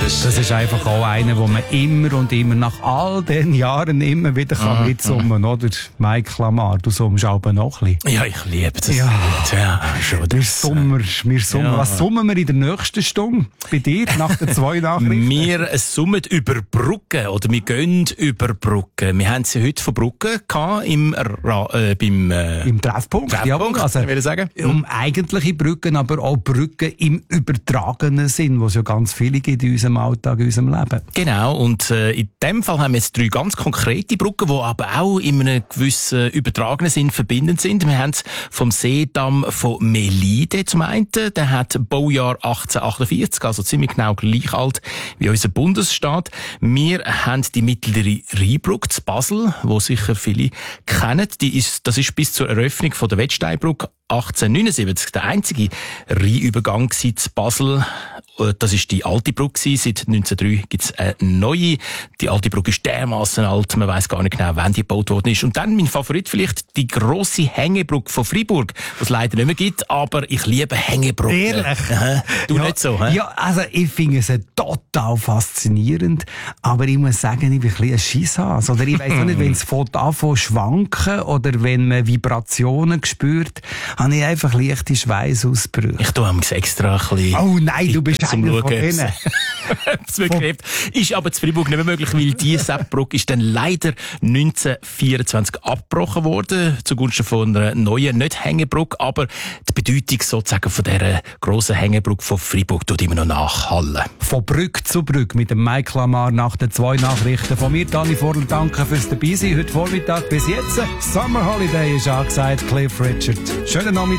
Das ist einfach auch einer, wo man immer und immer nach all den Jahren immer wieder kann mitsummen kann, oder? Mike Lamar, du summst aber noch ein bisschen. Ja, ich liebe das. Ja, ja schon. Wir summen. Ja. Was summen wir in der nächsten Stunde bei dir nach den 2 Nachrichten? Wir summen über Brücken, oder wir gehen über Brücken. Wir haben sie heute von Brücken gehabt, im Treffpunkt. Treffpunkt, Also, würde ich sagen. Um eigentliche Brücken, aber auch Brücken im übertragenen Sinn, wo es ja ganz viele gibt in unserem Alltag, in unserem Leben. Genau, und in dem Fall haben wir jetzt 3 ganz konkrete Brücken, die aber auch in einem gewissen übertragenen Sinn verbindend sind. Wir haben vom Seedamm von Melide zum einen, der hat Baujahr 1848, also ziemlich genau gleich alt wie unser Bundesstaat. Wir haben die mittlere Rheinbrücke zu Basel, wo sicher viele kennen. Das ist bis zur Eröffnung von der Wettsteinbrücke 1879 der einzige Rheinübergang zu Basel. Das ist die alte Brücke. Seit 1903 gibt es eine neue. Die alte Brücke ist dermassen alt, man weiss gar nicht genau, wann die gebaut worden ist. Und dann mein Favorit vielleicht, die grosse Hängebrücke von Freiburg, was es leider nicht mehr gibt, aber ich liebe Hängebrücken. Ehrlich? Du nicht so, hä? Ja, also ich finde es total faszinierend, aber ich muss sagen, ich bin ein bisschen ein Scheisshase. Oder ich weiss auch nicht, wenn es anfängt schwanken oder wenn man Vibrationen spürt, habe ich einfach leichte Schweißausbrüche. Ich tue extra ein bisschen. Oh nein, du bist zum einer Schauen, von denen. es wirklich ist aber zu Freiburg nicht mehr möglich, weil die Seppbrücke ist dann leider 1924 abgebrochen worden, zugunsten von einer neuen, nicht Hängebrücke, aber die Bedeutung sozusagen von dieser grossen Hängebrücke von Freiburg tut immer noch nachhallen. Von Brücke zu Brücke mit dem Mike Lamar nach den 2 Nachrichten. Von mir, Dani Vorl, danke fürs Dabeisein heute Vormittag. Bis jetzt, Summer Holiday ist angesagt, Cliff Richard. Schönen Nachmittag.